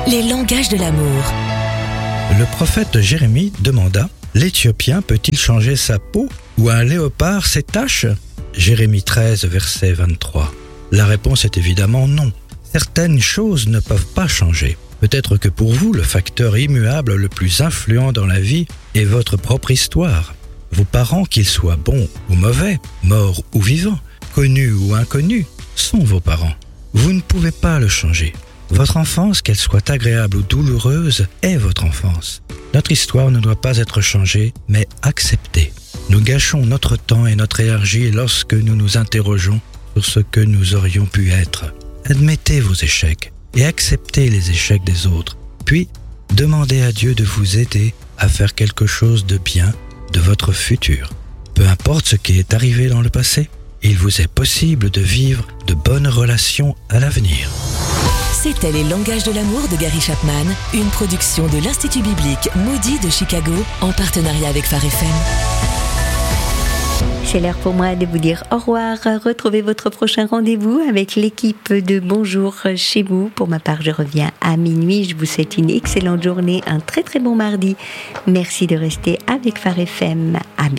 Les langages de l'amour. Le prophète Jérémie demanda « L'Éthiopien peut-il changer sa peau ou un léopard ses taches ?» Jérémie 13, verset 23. La réponse est évidemment non. Certaines choses ne peuvent pas changer. Peut-être que pour vous, le facteur immuable le plus influent dans la vie est votre propre histoire. Vos parents, qu'ils soient bons ou mauvais, morts ou vivants, connus ou inconnus, sont vos parents. Vous ne pouvez pas le changer. Votre enfance, qu'elle soit agréable ou douloureuse, est votre enfance. Notre histoire ne doit pas être changée, mais acceptée. Nous gâchons notre temps et notre énergie lorsque nous nous interrogeons sur ce que nous aurions pu être. Admettez vos échecs et acceptez les échecs des autres. Puis, demandez à Dieu de vous aider à faire quelque chose de bien de votre futur. Peu importe ce qui est arrivé dans le passé, il vous est possible de vivre de bonnes relations à l'avenir. C'était Les langages de l'amour de Gary Chapman, une production de l'Institut biblique Moody de Chicago en partenariat avec Phare FM. C'est l'heure pour moi de vous dire au revoir. Retrouvez votre prochain rendez-vous avec l'équipe de Bonjour chez vous. Pour ma part, je reviens à minuit. Je vous souhaite une excellente journée, un très très bon mardi. Merci de rester avec Phare FM. À bientôt.